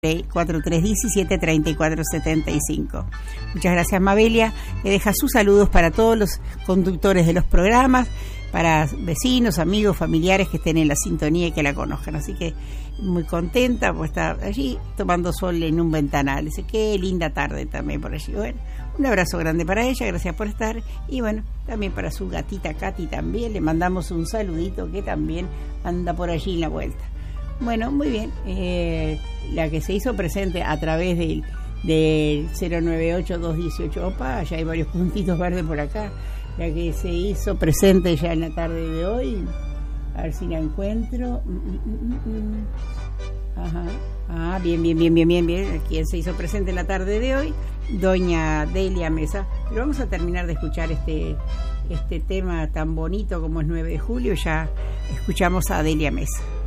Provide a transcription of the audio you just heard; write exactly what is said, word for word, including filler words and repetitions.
cuarenta y tres diecisiete treinta y cuatro setenta y cinco. Muchas gracias, Mabelia. Le deja sus saludos para todos los conductores de los programas, para vecinos, amigos, familiares que estén en la sintonía y que la conozcan. Así que muy contenta, pues está allí tomando sol en un ventanal. Dice, qué linda tarde también por allí. Bueno, un abrazo grande para ella, gracias por estar. Y bueno, también para su gatita Katy también, le mandamos un saludito que también anda por allí en la vuelta. Bueno, muy bien. Eh, la que se hizo presente a través del, del cero nueve ocho dos uno ocho, opa, ya hay varios puntitos verdes por acá. La que se hizo presente ya en la tarde de hoy, a ver si la encuentro. Mm, mm, mm, mm. Ajá. Ah, bien, bien, bien, bien, bien, bien. Quien se hizo presente en la tarde de hoy, doña Delia Mesa. Pero vamos a terminar de escuchar este, este tema tan bonito como es nueve de julio. Ya escuchamos a Delia Mesa.